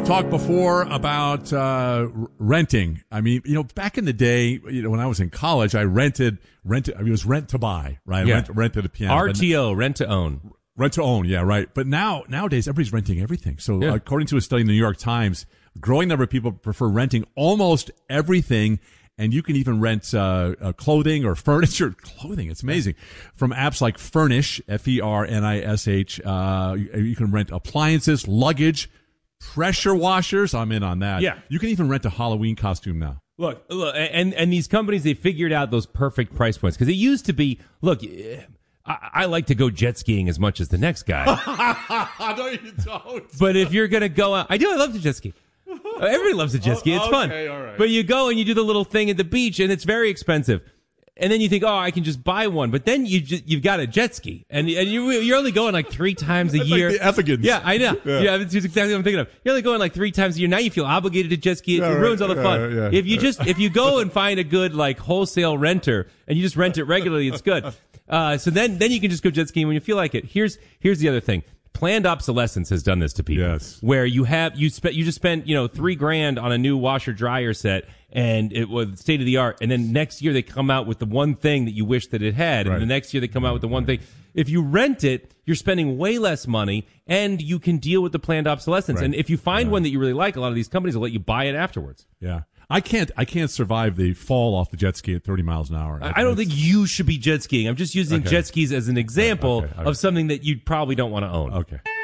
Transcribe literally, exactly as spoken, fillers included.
talked before about uh, r- renting. I mean, you know, back in the day, you know, when I was in college, I rented, rented. I mean, it was rent to buy, right? Yeah. Rent, rented a piano. R T O, rent to own. Rent to own, yeah, right. But now, nowadays, everybody's renting everything. So, Yeah. according to a study in the New York Times, a growing number of people prefer renting almost everything. And you can even rent uh, uh, clothing or furniture. Clothing, it's amazing. From apps like Furnish, F E R N I S H. Uh, you, you can rent appliances, luggage, pressure washers. I'm in on that. Yeah. You can even rent a Halloween costume now. Look, look, and and these companies, they figured out those perfect price points because it used to be. Look, I, I like to go jet skiing as much as the next guy. No, you don't. But if you're gonna go out, I do. I love to jet ski. Everybody loves to jet ski. It's Oh, fun. okay, all right. But you go and you do the little thing at the beach, and it's very expensive. And then you think, oh, I can just buy one. But then you just, you've got a jet ski, and and you you're only going like three times a It's year. like the Effigans. Yeah, I know. Yeah. Yeah, that's exactly what I'm thinking of. You're only going like three times a year. Now you feel obligated to jet ski. It, Yeah, it ruins right. all the fun. Yeah, yeah. If you just if you go and find a good like wholesale renter and you just rent it regularly, it's good. Uh, so then then you can just go jet skiing when you feel like it. Here's here's the other thing. Planned obsolescence has done this to people. Yes. Where you have you spent you just spent you know three grand on a new washer dryer set and it was state of the art, and then next year they come out with the one thing that you wish that it had, Right. and the next year they come out with the one thing. If you rent it, you're spending way less money, and you can deal with the planned obsolescence. Right. And if you find one that you really like, a lot of these companies will let you buy it afterwards. Yeah. I can't, I can't survive the fall off the jet ski at thirty miles an hour. I don't think you should be jet skiing. I'm just using Okay. able jet skis as an example Okay, okay. of something that you probably don't want to own. Okay.